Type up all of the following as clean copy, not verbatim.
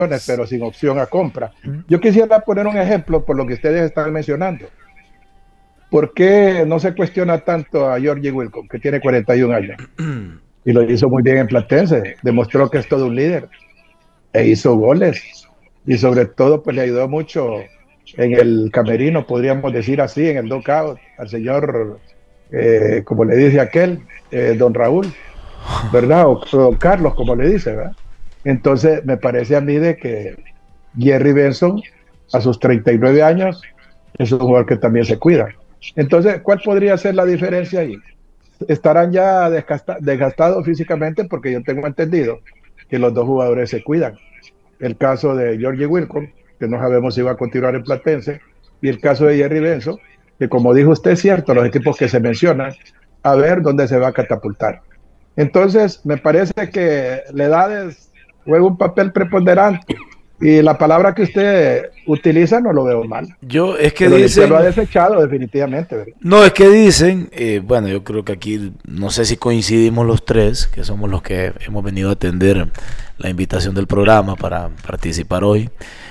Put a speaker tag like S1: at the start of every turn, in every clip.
S1: pero sin opción a compra. Yo quisiera poner un ejemplo por lo que ustedes están mencionando. ¿Por qué no se cuestiona tanto a Georgie Wilcon, que tiene 41 años? Y lo hizo muy bien en Platense, demostró que es todo un líder, e hizo goles, y sobre todo pues le ayudó mucho en el camerino, podríamos decir así, en el knockout, al señor, como le dice aquel, don Raúl, ¿verdad? O don Carlos, como le dice, ¿verdad? Entonces me parece a mí de que Jerry Benson, a sus 39 años, es un jugador que también se cuida. Entonces, ¿cuál podría ser la diferencia ahí? Estarán ya desgastados físicamente, porque yo tengo entendido que los dos jugadores se cuidan. El caso de Georgie Wilcon, que no sabemos si va a continuar en Platense, y el caso de Jerry Benson, que como dijo usted, es cierto, los equipos que se mencionan, a ver dónde se va a catapultar. Entonces, me parece que la edad juega un papel preponderante. Y la palabra que usted utiliza no lo veo mal.
S2: Es que
S1: pero
S2: dicen...
S1: lo ha desechado definitivamente, ¿verdad?
S2: No, es que dicen, bueno, yo creo que aquí, no sé si coincidimos los tres, que somos los que hemos venido a atender la invitación del programa para participar hoy.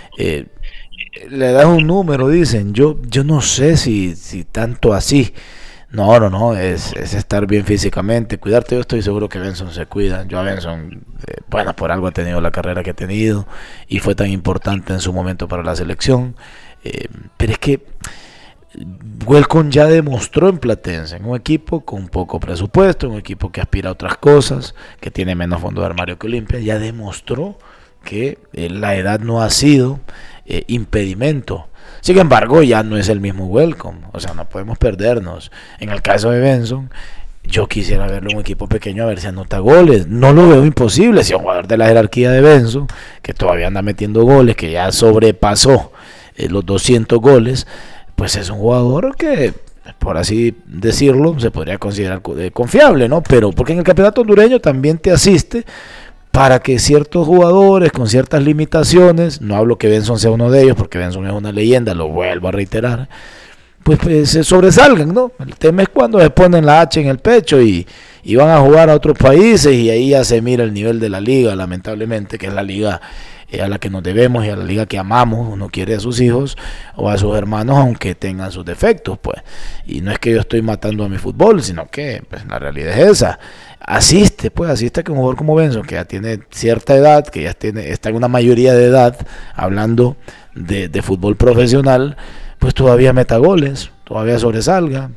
S2: Le das un número, dicen. Yo no sé si tanto así. No, es estar bien físicamente, cuidarte. Yo estoy seguro que Benson se cuida. Yo a Benson, bueno, por algo ha tenido la carrera que ha tenido y fue tan importante en su momento para la selección. Pero es que Welcome ya demostró en Platense, en un equipo con poco presupuesto, un equipo que aspira a otras cosas, que tiene menos fondo de armario que Olimpia, ya demostró que la edad no ha sido impedimento. Sin embargo, ya no es el mismo Welcome, o sea, no podemos perdernos. En el caso de Benson, yo quisiera verlo en un equipo pequeño a ver si anota goles. No lo veo imposible. Si un jugador de la jerarquía de Benson, que todavía anda metiendo goles, que ya sobrepasó los 200 goles, pues es un jugador que, por así decirlo, se podría considerar confiable, ¿no? Pero porque en el campeonato hondureño también te asiste para que ciertos jugadores con ciertas limitaciones, no hablo que Benson sea uno de ellos, porque Benson es una leyenda, lo vuelvo a reiterar, pues se sobresalgan, ¿no? El tema es cuando se ponen la H en el pecho y van a jugar a otros países, y ahí ya se mira el nivel de la liga, lamentablemente, que es la liga a la que nos debemos y a la liga que amamos. Uno quiere a sus hijos o a sus hermanos aunque tengan sus defectos, pues. Y no es que yo estoy matando a mi fútbol, sino que pues, la realidad es esa. Asiste que un jugador como Benson, que ya tiene cierta edad, que ya está en una mayoría de edad, hablando de fútbol profesional, pues todavía meta goles, todavía sobresalga.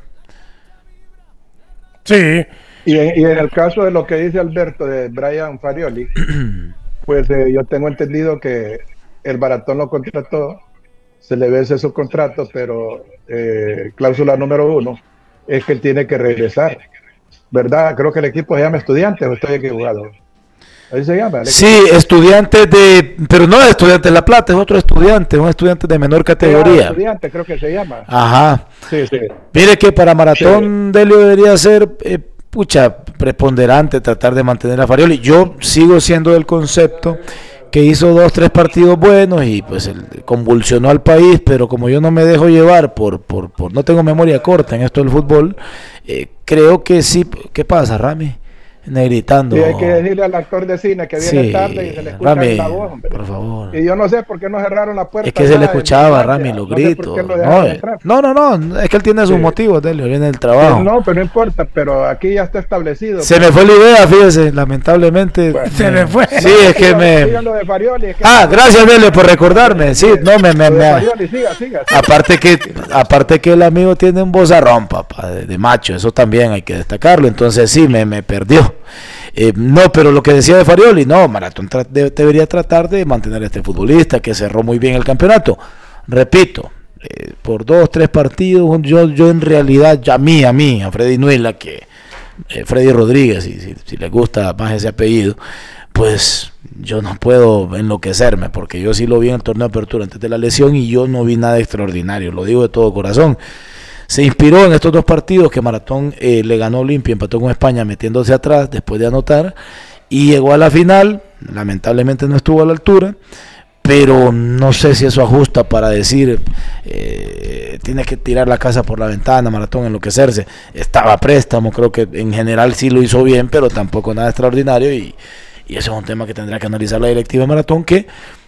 S1: Sí. Y en el caso de lo que dice Alberto de Brian Farioli, pues yo tengo entendido que el Maratón lo contrató, se le vence su contrato, pero cláusula número 1 es que él tiene que regresar, ¿verdad? Creo que el equipo se llama Estudiantes, o estoy equivocado. Ahí se llama.
S2: Sí, Estudiantes pero no es Estudiantes La Plata, es otro estudiante, un estudiante de menor categoría.
S1: Estudiantes creo que se llama.
S2: Ajá.
S1: Sí.
S2: Mire que para Maratón Delio debería ser preponderante tratar de mantener a Farioli. Yo sigo siendo del concepto que hizo 2-3 partidos buenos y pues convulsionó al país, pero como yo no me dejo llevar por no tengo memoria corta en esto del fútbol, creo que sí. ¿Qué pasa, Rami? Negritando.
S1: Y hay que decirle al actor de cine que viene tarde y se le escucha
S2: Rami,
S1: la voz, hombre.
S2: por favor.
S1: Y yo no sé por qué no cerraron la puerta.
S2: Es que se le escuchaba a Rami los gritos. No, es que él tiene sus motivos, Delio, viene del trabajo.
S1: No, pero no importa, pero aquí ya está establecido.
S2: Se me fue la idea, fíjese, lamentablemente.
S1: Bueno,
S2: se me fue. Sí,
S1: no,
S2: es que me...
S1: De Farioli, es que
S2: gracias, Delio, por recordarme. Sí, no,
S1: Farioli, siga.
S2: Aparte que el amigo tiene un vozarrón, papá, de macho, eso también hay que destacarlo. Entonces sí, me perdió. No, pero lo que decía de Farioli, no, Maratón debería tratar de mantener a este futbolista que cerró muy bien el campeonato. Repito, por 2-3 partidos, yo en realidad, a Freddy Nuila, que Freddy Rodríguez, si le gusta más ese apellido, pues yo no puedo enloquecerme, porque yo sí lo vi en el torneo de apertura antes de la lesión y yo no vi nada extraordinario, lo digo de todo corazón. Se inspiró en estos 2 partidos que Maratón le ganó a Olimpia, empató con España metiéndose atrás después de anotar y llegó a la final. Lamentablemente no estuvo a la altura, pero no sé si eso ajusta para decir tiene que tirar la casa por la ventana, Maratón, enloquecerse. Estaba a préstamo, creo que en general sí lo hizo bien, pero tampoco nada extraordinario y eso es un tema que tendrá que analizar la directiva de Maratón, que